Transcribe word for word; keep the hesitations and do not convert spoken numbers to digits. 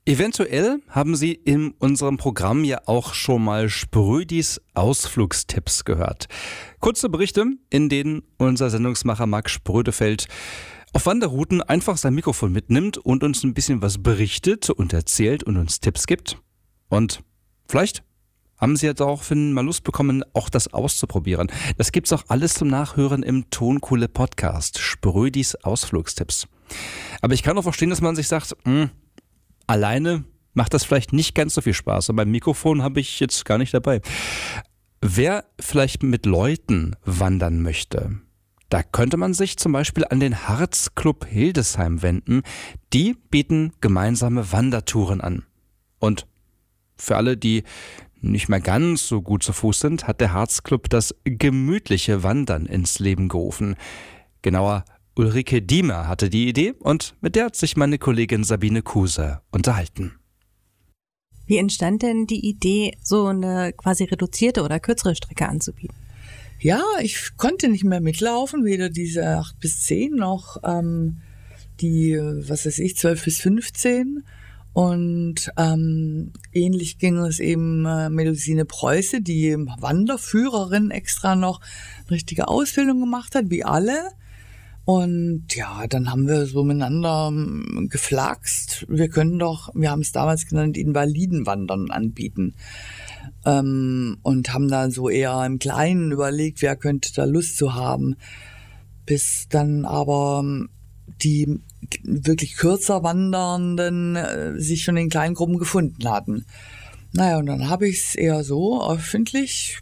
Eventuell haben Sie in unserem Programm ja auch schon mal Sprödis Ausflugstipps gehört. Kurze Berichte, in denen unser Sendungsmacher Marc Sprödefeld auf Wanderrouten einfach sein Mikrofon mitnimmt und uns ein bisschen was berichtet und erzählt und uns Tipps gibt. Und vielleicht haben Sie jetzt auch mal Lust bekommen, auch das auszuprobieren. Das gibt's auch alles zum Nachhören im Tonkohle Podcast, Sprödis Ausflugstipps. Aber ich kann auch verstehen, dass man sich sagt, mh, alleine macht das vielleicht nicht ganz so viel Spaß. Und beim Mikrofon habe ich jetzt gar nicht dabei. Wer vielleicht mit Leuten wandern möchte, da könnte man sich zum Beispiel an den Harzclub Hildesheim wenden. Die bieten gemeinsame Wandertouren an. Und für alle, die nicht mehr ganz so gut zu Fuß sind, hat der Harzclub das gemütliche Wandern ins Leben gerufen. Genauer, Ulrike Diemer hatte die Idee und mit der hat sich meine Kollegin Sabine Kuse unterhalten. Wie entstand denn die Idee, so eine quasi reduzierte oder kürzere Strecke anzubieten? Ja, ich konnte nicht mehr mitlaufen, weder diese acht bis zehn noch ähm, die, was weiß ich, zwölf bis fünfzehn. Und ähm, ähnlich ging es eben äh, Melusine Preuße, die Wanderführerin extra noch eine richtige Ausbildung gemacht hat, wie alle. Und ja, dann haben wir so miteinander ähm, geflaxt. Wir können doch, wir haben es damals genannt, Invalidenwandern anbieten. Ähm, und haben dann so eher im Kleinen überlegt, wer könnte da Lust zu haben. Bis dann aber die wirklich kürzer Wandernden äh, sich schon in kleinen Gruppen gefunden hatten. Naja, und dann habe ich es eher so öffentlich